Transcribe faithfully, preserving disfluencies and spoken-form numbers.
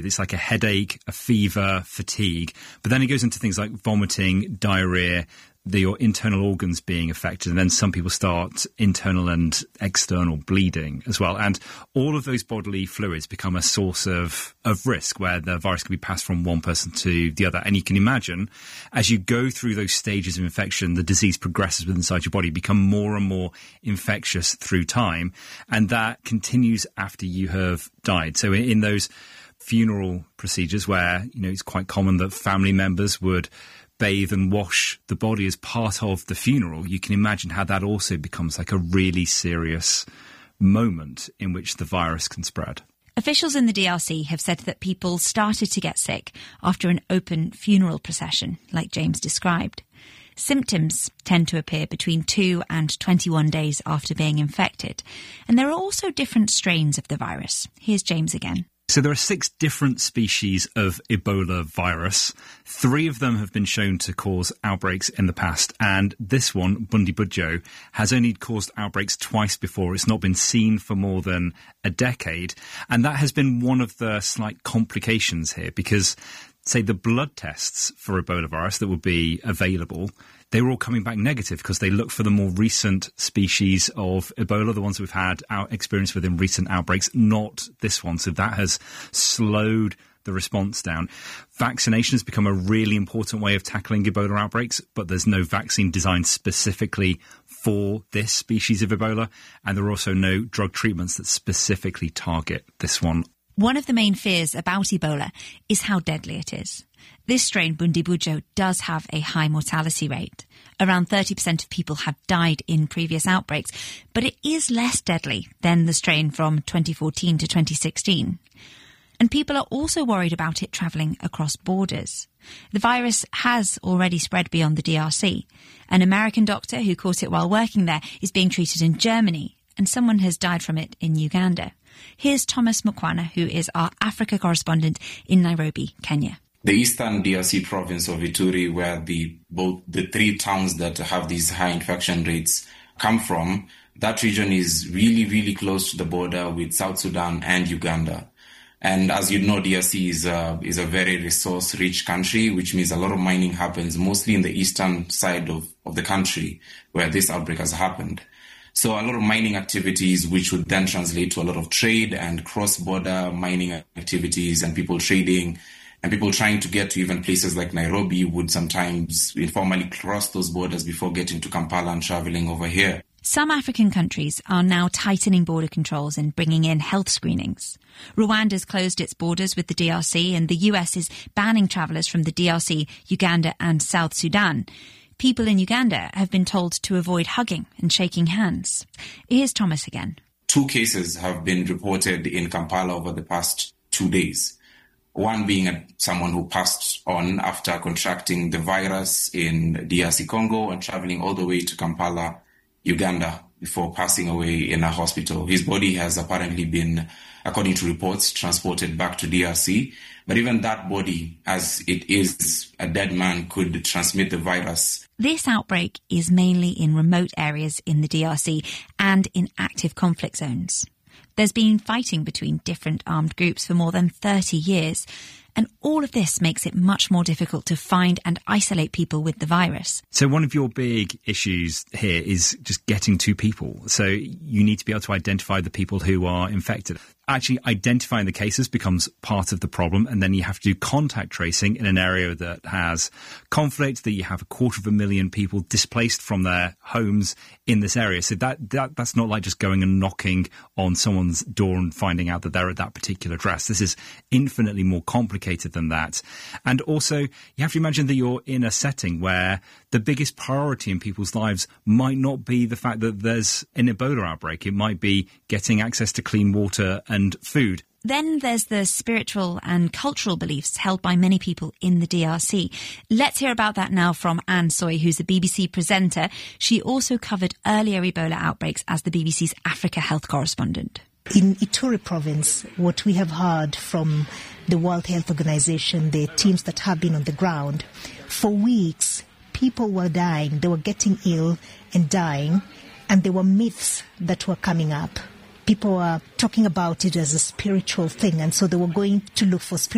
It's like a headache, a fever, fatigue. But then it goes into things like vomiting, diarrhea, the, your internal organs being affected, and then some people start internal and external bleeding as well. And all of those bodily fluids become a source of, of risk where the virus can be passed from one person to the other. And you can imagine, as you go through those stages of infection, the disease progresses within inside your body, become more and more infectious through time. And that continues after you have died. So in, in those funeral procedures where, you know, it's quite common that family members would bathe and wash the body as part of the funeral, you can imagine how that also becomes like a really serious moment in which the virus can spread. Officials in the D R C have said that people started to get sick after an open funeral procession, like James described. Symptoms tend to appear between two and twenty-one days after being infected. And there are also different strains of the virus. Here's James again. So there are six different species of Ebola virus. Three of them have been shown to cause outbreaks in the past. And this one, Bundibugyo, has only caused outbreaks twice before. It's not been seen for more than a decade. And that has been one of the slight complications here because, say, the blood tests for Ebola virus that would be available, they were all coming back negative because they look for the more recent species of Ebola, the ones we've had our experience with in recent outbreaks, not this one. So that has slowed the response down. Vaccination has become a really important way of tackling Ebola outbreaks, but there's no vaccine designed specifically for this species of Ebola. And there are also no drug treatments that specifically target this one. One of the main fears about Ebola is how deadly it is. This strain, Bundibugyo, does have a high mortality rate. Around thirty percent of people have died in previous outbreaks, but it is less deadly than the strain from twenty fourteen to twenty sixteen. And people are also worried about it travelling across borders. The virus has already spread beyond the D R C. An American doctor who caught it while working there is being treated in Germany, and someone has died from it in Uganda. Here's Thomas Mukwana, who is our Africa correspondent in Nairobi, Kenya. The eastern D R C province of Ituri, where the both the three towns that have these high infection rates come from, that region is really, really close to the border with South Sudan and Uganda. And as you know, D R C is a, is a very resource-rich country, which means a lot of mining happens mostly in the eastern side of, of the country where this outbreak has happened. So a lot of mining activities, which would then translate to a lot of trade and cross-border mining activities and people trading and people trying to get to even places like Nairobi would sometimes informally cross those borders before getting to Kampala and traveling over here. Some African countries are now tightening border controls and bringing in health screenings. Rwanda's closed its borders with the D R C, and the U S is banning travellers from the D R C, Uganda and South Sudan. People in Uganda have been told to avoid hugging and shaking hands. Here's Thomas again. Two cases have been reported in Kampala over the past two days. One being a, someone who passed on after contracting the virus in D R C Congo and traveling all the way to Kampala, Uganda, before passing away in a hospital. His body has apparently been, according to reports, transported back to D R C. But even that body, as it is a dead man, could transmit the virus. This outbreak is mainly in remote areas in the D R C and in active conflict zones. There's been fighting between different armed groups for more than thirty years, and all of this makes it much more difficult to find and isolate people with the virus. So one of your big issues here is just getting to people. So you need to be able to identify the people who are infected. Actually identifying the cases becomes part of the problem, and then you have to do contact tracing in an area that has conflict, that you have a quarter of a million people displaced from their homes in this area. So that, that that's not like just going and knocking on someone's door and finding out that they're at that particular address. This is infinitely more complicated than that. And also, you have to imagine that you're in a setting where the biggest priority in people's lives might not be the fact that there's an Ebola outbreak. It might be getting access to clean water and food. Then there's the spiritual and cultural beliefs held by many people in the D R C. Let's hear about that now from Anne Soy, who's a B B C presenter. She also covered earlier Ebola outbreaks as the B B C's Africa health correspondent. In Ituri province, what we have heard from the World Health Organization, the teams that have been on the ground, for weeks, people were dying. They were getting ill and dying, and there were myths that were coming up. People were talking about it as a spiritual thing, and so they were going to look for spiritual